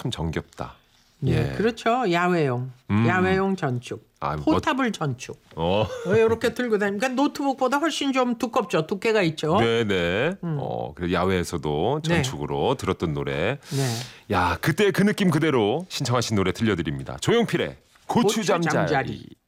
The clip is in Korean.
참 정겹다. 네, 그렇죠. 야외용, 야외용 전축, 포탑을 전축. 이렇게 들고 다니니까 노트북보다 훨씬 좀 두껍죠. 두께가 있죠. 네네. 그래서 야외에서도 전축으로 들었던 노래. 야, 그때 그 느낌 그대로 신청하신 노래 들려드립니다. 조용필의 고추잠자리.